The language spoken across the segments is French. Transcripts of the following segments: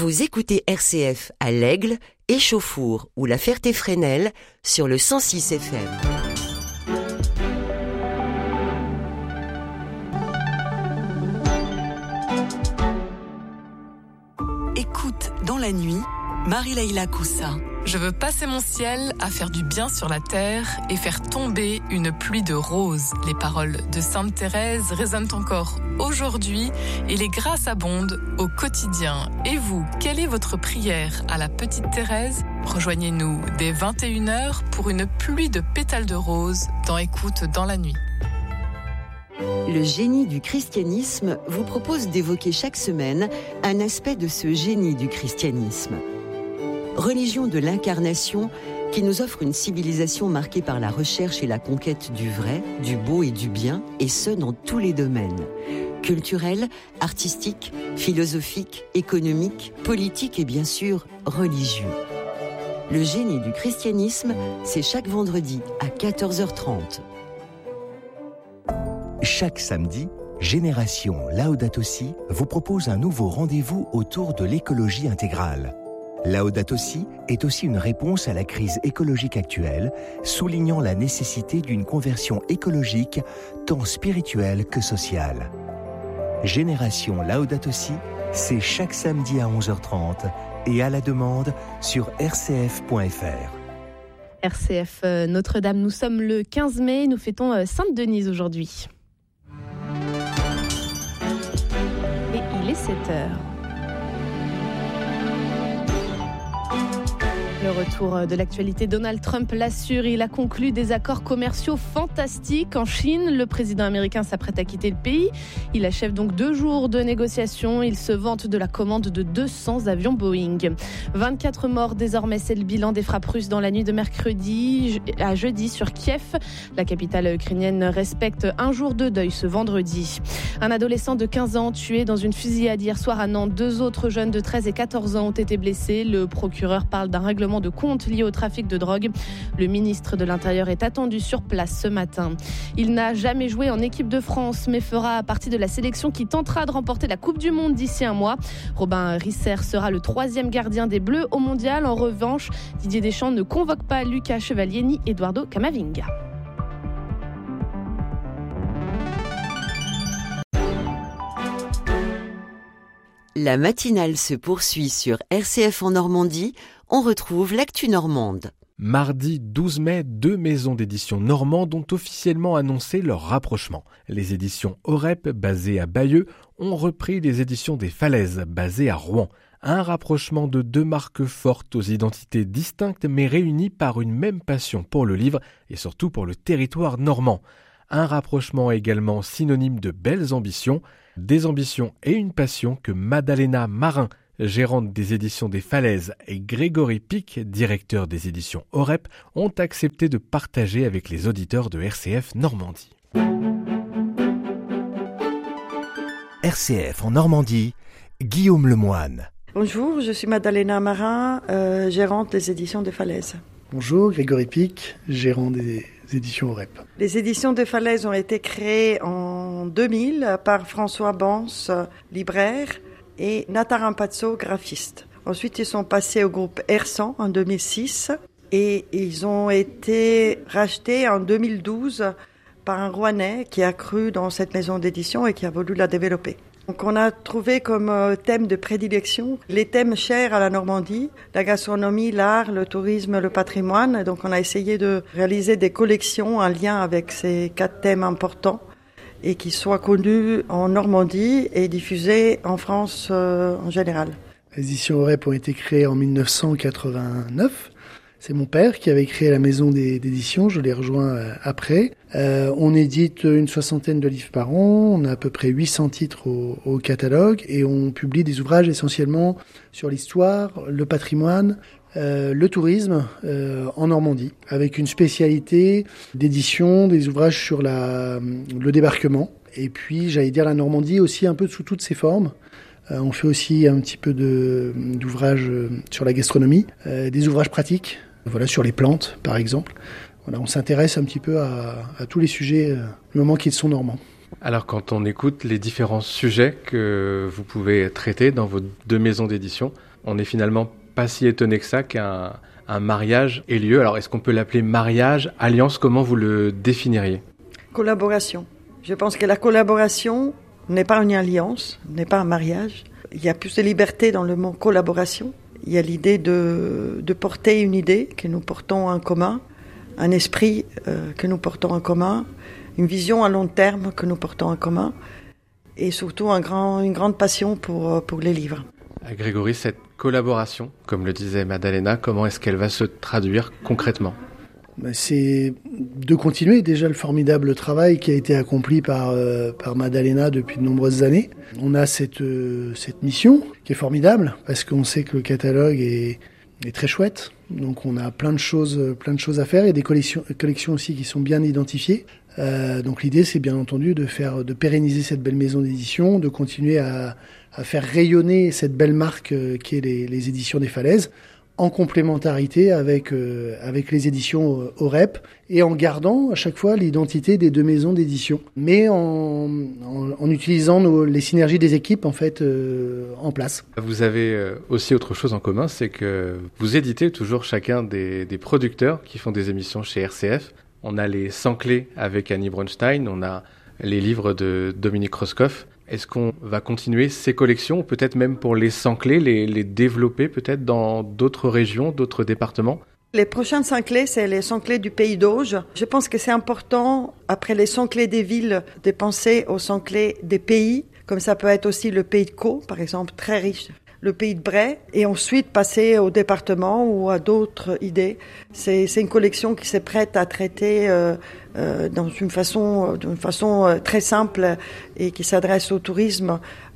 Vous écoutez RCF à l'Aigle, Échauffour ou la Ferté-Fresnel sur le 106 FM. Écoute dans la nuit, Marie-Laïla Coussa. Je veux passer mon ciel à faire du bien sur la terre et faire tomber une pluie de roses. Les paroles de Sainte Thérèse résonnent encore aujourd'hui et les grâces abondent au quotidien. Et vous, quelle est votre prière à la petite Thérèse ? Rejoignez-nous dès 21h pour une pluie de pétales de roses dans Écoute dans la nuit. Le génie du christianisme vous propose d'évoquer chaque semaine un aspect de ce génie du christianisme. Religion de l'incarnation qui nous offre une civilisation marquée par la recherche et la conquête du vrai, du beau et du bien, et ce dans tous les domaines. Culturel, artistique, philosophique, économique, politique et bien sûr religieux. Le génie du christianisme, c'est chaque vendredi à 14h30. Chaque samedi, Génération Laudato Si vous propose un nouveau rendez-vous autour de l'écologie intégrale. Laudato Si est aussi une réponse à la crise écologique actuelle, soulignant la nécessité d'une conversion écologique tant spirituelle que sociale. Génération Laudato Si, c'est chaque samedi à 11h30 et à la demande sur rcf.fr. RCF Notre-Dame, nous sommes le 15 mai, nous fêtons Sainte-Denise aujourd'hui. Et il est 7h. Le retour de l'actualité, Donald Trump l'assure, il a conclu des accords commerciaux fantastiques en Chine. Le président américain s'apprête à quitter le pays. Il achève donc 2 jours de négociations. Il se vante de la commande de 200 avions Boeing. 24 morts désormais, c'est le bilan des frappes russes dans la nuit de mercredi à jeudi sur Kiev. La capitale ukrainienne respecte un jour de deuil ce vendredi. Un adolescent de 15 ans tué dans une fusillade hier soir à Nantes. 2 autres jeunes de 13 et 14 ans ont été blessés. Le procureur parle d'un règlement de compte lié au trafic de drogue. Le ministre de l'Intérieur est attendu sur place ce matin. Il n'a jamais joué en équipe de France, mais fera partie de la sélection qui tentera de remporter la Coupe du Monde d'ici un mois. Robin Risser sera le 3e gardien des Bleus au Mondial. En revanche, Didier Deschamps ne convoque pas Lucas Chevalier ni Eduardo Camavinga. La matinale se poursuit sur RCF en Normandie. On retrouve l'actu normande. Mardi 12 mai, 2 maisons d'édition normandes ont officiellement annoncé leur rapprochement. Les éditions Orep, basées à Bayeux, ont repris les éditions des Falaises, basées à Rouen. Un rapprochement de 2 marques fortes aux identités distinctes mais réunies par une même passion pour le livre et surtout pour le territoire normand. Un rapprochement également synonyme de belles ambitions, des ambitions et une passion que Madalena Marin, gérante des éditions des Falaises, et Grégory Pic, directeur des éditions Orep, ont accepté de partager avec les auditeurs de RCF Normandie. RCF en Normandie, Guillaume Lemoine. Bonjour, je suis Madalena Marin, gérante des éditions des Falaises. Bonjour, Grégory Pic, gérant des éditions Orep. Les éditions des Falaises ont été créées en 2000 par François Bance, libraire, et Nathan Rampazzo, graphiste. Ensuite, ils sont passés au groupe Ersan en 2006 et ils ont été rachetés en 2012 par un Rouennais qui a cru dans cette maison d'édition et qui a voulu la développer. Donc on a trouvé comme thème de prédilection les thèmes chers à la Normandie, la gastronomie, l'art, le tourisme, le patrimoine. Donc on a essayé de réaliser des collections en lien avec ces 4 thèmes importants et qui soient connus en Normandie et diffusés en France en général. Les éditions Orep ont été créées en 1989. C'est mon père qui avait créé la maison d'édition, je l'ai rejoint après. On édite une 60aine de livres par an, on a à peu près 800 titres au catalogue et on publie des ouvrages essentiellement sur l'histoire, le patrimoine, le tourisme en Normandie, avec une spécialité d'édition des ouvrages sur le débarquement. Et puis, j'allais dire la Normandie aussi un peu sous toutes ses formes. On fait aussi un petit peu d'ouvrages sur la gastronomie, des ouvrages pratiques, voilà, sur les plantes par exemple. Voilà, on s'intéresse un petit peu à tous les sujets du moment qu'ils sont normands. Alors quand on écoute les différents sujets que vous pouvez traiter dans vos 2 maisons d'édition, on n'est finalement pas si étonné que ça qu'un mariage ait lieu. Alors est-ce qu'on peut l'appeler mariage, alliance, comment vous le définiriez ? Collaboration. Je pense que la collaboration n'est pas une alliance, n'est pas un mariage. Il y a plus de liberté dans le mot collaboration. Il y a l'idée de porter une idée que nous portons en commun, un esprit que nous portons en commun, une vision à long terme que nous portons en commun, et surtout une grande passion pour les livres. Grégory, cette collaboration, comme le disait Maddalena, comment est-ce qu'elle va se traduire concrètement ? C'est de continuer déjà le formidable travail qui a été accompli par Maddalena depuis de nombreuses années. On a cette mission qui est formidable parce qu'on sait que le catalogue est très chouette. Donc on a plein de choses à faire et des collections aussi qui sont bien identifiées. Donc l'idée c'est bien entendu de pérenniser cette belle maison d'édition, de continuer à faire rayonner cette belle marque qui est les éditions des Falaises, en complémentarité avec les éditions OREP et en gardant à chaque fois l'identité des 2 maisons d'édition, mais en utilisant les synergies des équipes en fait en place. Vous avez aussi autre chose en commun, c'est que vous éditez toujours chacun des producteurs qui font des émissions chez RCF. On a les 100 clés avec Annie Bronstein, on a les livres de Dominique Roscoff. Est-ce qu'on va continuer ces collections, ou peut-être même pour les 100 clés, les développer peut-être dans d'autres régions, d'autres départements ? Les prochaines 100 clés, c'est les 100 clés du Pays d'Auge. Je pense que c'est important, après les 100 clés des villes, de penser aux 100 clés des pays, comme ça peut être aussi le Pays de Caux, par exemple, très riche, le Pays de Bray, et ensuite passer au département ou à d'autres idées. C'est une collection qui s'est prête à traiter d'une façon très simple et qui s'adresse au tourisme,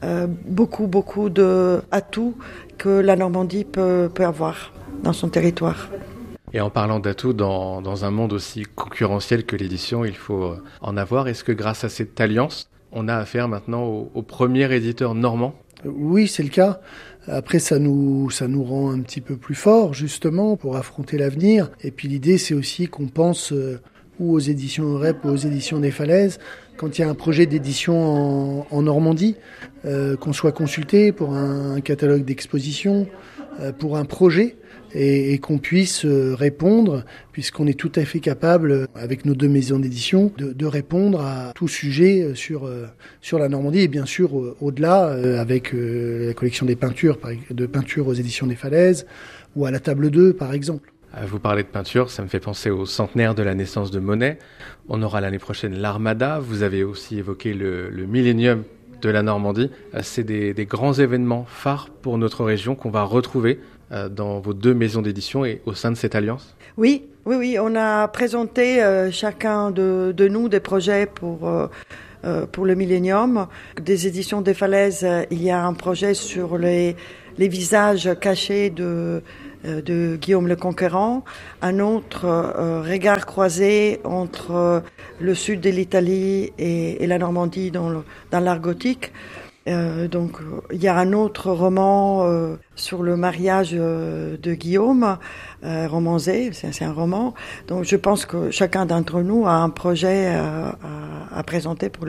beaucoup d'atouts que la Normandie peut avoir dans son territoire. Et en parlant d'atouts, dans un monde aussi concurrentiel que l'édition, il faut en avoir. Est-ce que grâce à cette alliance, on a affaire maintenant au premier éditeur normand ? Oui, c'est le cas. Après, ça nous rend un petit peu plus forts, justement, pour affronter l'avenir. Et puis l'idée, c'est aussi qu'on pense ou aux éditions OREP ou aux éditions des Falaises, quand il y a un projet d'édition en Normandie, qu'on soit consulté pour un catalogue d'exposition, pour un projet, et qu'on puisse répondre, puisqu'on est tout à fait capable, avec nos 2 maisons d'édition, de répondre à tout sujet sur la Normandie, et bien sûr au-delà, avec la collection des peintures aux éditions des Falaises, ou à la table 2 par exemple. Vous parlez de peinture, ça me fait penser au centenaire de la naissance de Monet. On aura l'année prochaine l'Armada. Vous avez aussi évoqué le Millénium de la Normandie. C'est des grands événements phares pour notre région qu'on va retrouver dans vos 2 maisons d'édition et au sein de cette alliance. Oui. On a présenté chacun de nous des projets pour le Millénium. Des éditions des Falaises, il y a un projet sur les visages cachés de Guillaume le Conquérant, un autre regard croisé entre le sud de l'Italie et la Normandie dans l'art gothique. Donc il y a un autre roman sur le mariage de Guillaume, romancé, c'est un roman. Donc je pense que chacun d'entre nous a un projet à présenter pour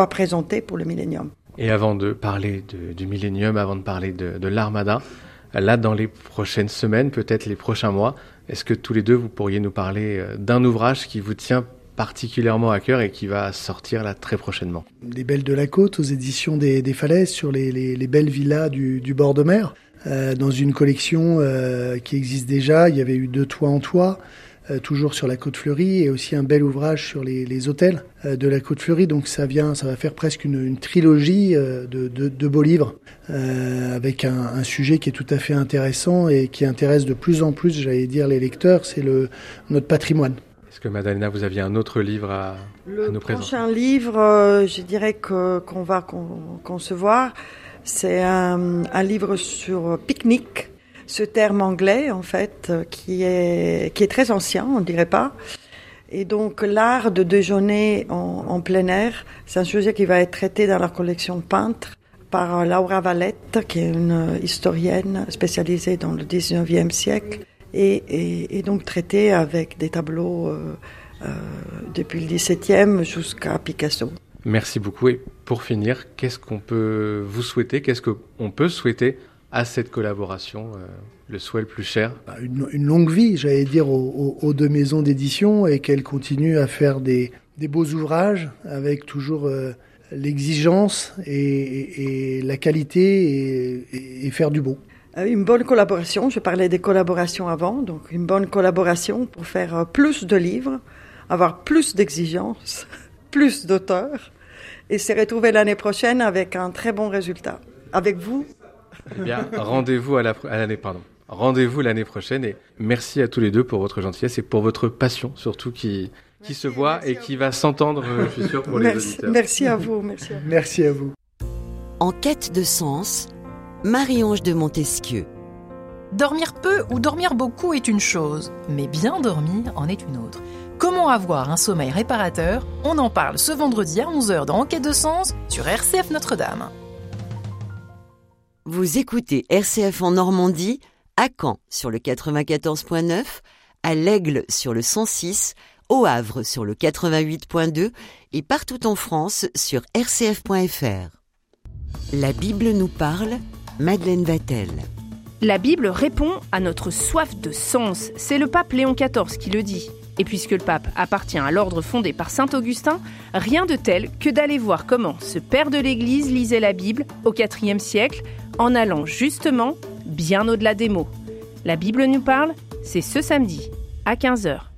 le Millénium. Et avant de parler du Millénium, avant de parler de l'Armada, là, dans les prochaines semaines, peut-être les prochains mois, est-ce que tous les 2, vous pourriez nous parler d'un ouvrage qui vous tient particulièrement à cœur et qui va sortir là très prochainement? Les Belles de la Côte aux éditions des Falaises, sur les belles villas du bord de mer, dans une collection qui existe déjà. Il y avait eu 2 toits en toit, toujours sur la Côte Fleurie, et aussi un bel ouvrage sur les hôtels de la Côte Fleurie. Donc ça va faire presque une trilogie de beaux livres, avec un sujet qui est tout à fait intéressant et qui intéresse de plus en plus, j'allais dire, les lecteurs, c'est notre patrimoine. Est-ce que Maddalena, vous aviez un autre livre à nous présenter? Le prochain livre, je dirais qu'on va concevoir, c'est un livre sur pique-nique. Ce terme anglais, en fait, qui est très ancien, on dirait pas. Et donc, l'art de déjeuner en plein air, c'est un sujet qui va être traité dans la collection Peintres par Laura Valette, qui est une historienne spécialisée dans le 19e siècle, et donc traité avec des tableaux depuis le 17e jusqu'à Picasso. Merci beaucoup. Et pour finir, qu'est-ce qu'on peut vous souhaiter, qu'est-ce qu'on peut souhaiter à cette collaboration, le souhait le plus cher? Une longue vie, j'allais dire, aux deux maisons d'édition, et qu'elles continuent à faire des beaux ouvrages avec toujours l'exigence et la qualité et faire du beau. Une bonne collaboration, je parlais des collaborations avant, donc une bonne collaboration pour faire plus de livres, avoir plus d'exigences, plus d'auteurs, et se retrouver l'année prochaine avec un très bon résultat. Avec vous. Eh bien, rendez-vous l'année prochaine, et merci à tous les deux pour votre gentillesse et pour votre passion, surtout qui se voit et qui va s'entendre, je suis sûr, pour les auditeurs. Merci à vous. Merci à vous. En quête de sens, Marie-Ange de Montesquieu. Dormir peu ou dormir beaucoup est une chose, mais bien dormir en est une autre. Comment avoir un sommeil réparateur? On en parle ce vendredi à 11h dans En quête de sens sur RCF Notre-Dame. Vous écoutez RCF en Normandie, à Caen sur le 94.9, à l'Aigle sur le 106, au Havre sur le 88.2 et partout en France sur rcf.fr. La Bible nous parle, Madeleine Vatel. La Bible répond à notre soif de sens. C'est le pape Léon XIV qui le dit. Et puisque le pape appartient à l'ordre fondé par saint Augustin, rien de tel que d'aller voir comment ce père de l'Église lisait la Bible au IVe siècle, en allant justement bien au-delà des mots. La Bible nous parle, c'est ce samedi à 15h.